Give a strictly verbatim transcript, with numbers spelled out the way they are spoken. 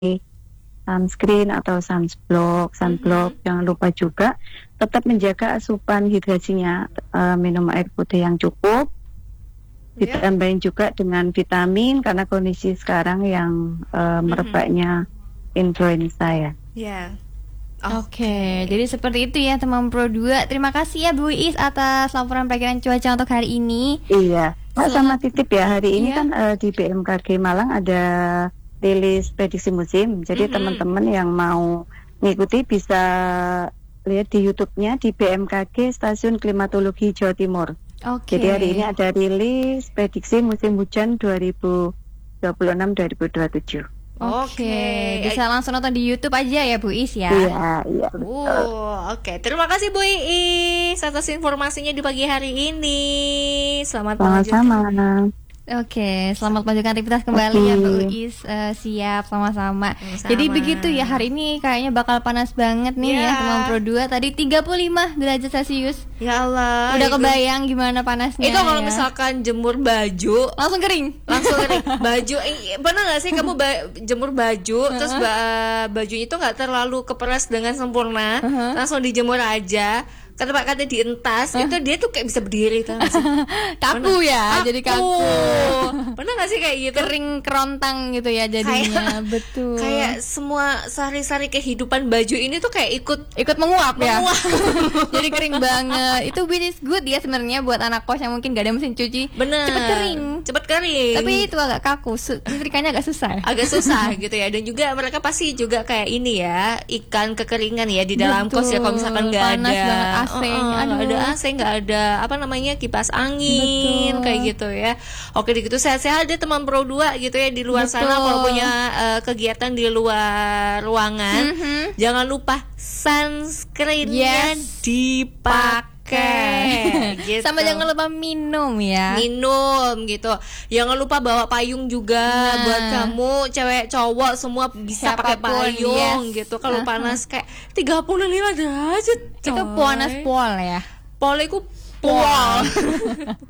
sunscreen atau sunblock, sunblock. Mm-hmm. Jangan lupa juga tetap menjaga asupan hidrasinya, uh, minum air putih yang cukup. Yeah. Ditambahin juga dengan vitamin karena kondisi sekarang yang uh, merebaknya mm-hmm. influenza ya. Yeah. Oke, okay. Jadi seperti itu ya teman Pro dua. Terima kasih ya Bu Is atas laporan pelajaran cuaca untuk hari ini. Iya, Pak, sama titip ya, hari ini iya. kan uh, di B M K G Malang ada rilis prediksi musim. Jadi mm-hmm. teman-teman yang mau ngikuti bisa lihat di YouTube-nya di B M K G Stasiun Klimatologi Jawa Timur. Oke. Okay. Jadi hari ini ada rilis prediksi musim hujan dua ribu dua puluh enam dua ribu dua puluh tujuh. Oke, okay. Bisa langsung nonton di YouTube aja ya Bu Is ya. Iya, iya. Uh, oke. Okay. Terima kasih Bu Is atas informasinya di pagi hari ini. Selamat Sama-sama. Oke, selamat melanjutkan aktivitas kembali okay. ya Bu Is. Uh, siap, sama-sama. Sama. Jadi begitu ya, hari ini kayaknya bakal panas banget nih yeah. ya teman Pro dua. Tadi tiga puluh lima derajat Celcius. Ya Allah. Udah itu, kebayang gimana panasnya. Itu kalau ya. misalkan jemur baju langsung kering. Langsung kering. Baju eh, pernah enggak sih kamu ba- jemur baju uh-huh. terus ba- bajunya itu enggak terlalu keperas dengan sempurna, uh-huh. langsung dijemur aja. Kata Pak kata dientas, huh? Itu dia tuh kayak bisa berdiri kan sih? Kaku ya, kaku. Jadi kaku. Pernah gak sih kayak gitu? Kering kerontang gitu ya jadinya, kayak, betul. Kayak semua sari-sari kehidupan baju ini tuh kayak ikut ikut menguap, menguap. ya. Jadi kering banget. Itu which is good ya sebenarnya buat anak kos yang mungkin gak ada mesin cuci. Bener. Cepet kering. Cepet kering. Tapi itu agak kaku, setrikanya agak susah. Agak susah gitu ya. Dan juga mereka pasti juga kayak ini ya, ikan kekeringan ya di dalam betul. Kos ya kalau misalkan gak Panas ada. Banget. A C, uh-uh, nggak ada A C, nggak ada apa namanya kipas angin. Betul. Kayak gitu ya. Oke, gitu sehat-sehat deh teman Pro dua gitu ya di luar betul. Sana kalau punya uh, kegiatan di luar ruangan, mm-hmm. jangan lupa sunscreennya yes. dipakai. Gitu. Sama jangan lupa minum ya. Minum gitu. Jangan lupa bawa payung juga nah. buat kamu cewek cowok semua bisa pakai payung yes. gitu. Kalau uh-huh. panas kayak tiga puluh lima derajat. Itu panas pol ya. Pol itu pol.